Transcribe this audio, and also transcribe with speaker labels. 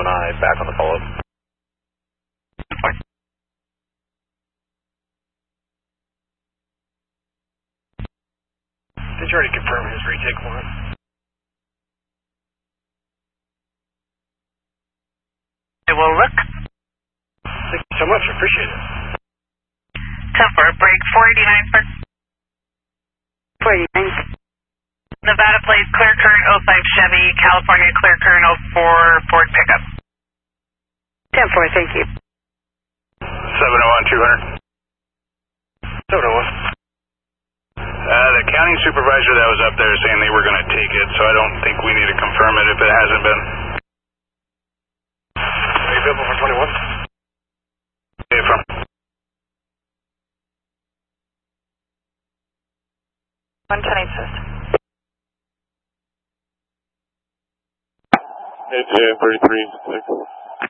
Speaker 1: and I back on the follow-up.
Speaker 2: Did you already confirm his retake one?
Speaker 3: I will look.
Speaker 2: Thank you so much. I appreciate it.
Speaker 3: 10-4, break 489, sir.
Speaker 4: 489.
Speaker 3: Nevada plates, clear current 05 Chevy, California clear current 04 Ford pickup.
Speaker 4: 10-4, thank you.
Speaker 5: 701, 200.
Speaker 2: 701.
Speaker 5: The county supervisor that was up there saying they were going to take it, so I don't think we need to confirm it if it hasn't been.
Speaker 2: Are you available for 21?
Speaker 5: Okay, from.
Speaker 3: 110 system.
Speaker 6: AJ 33, 6.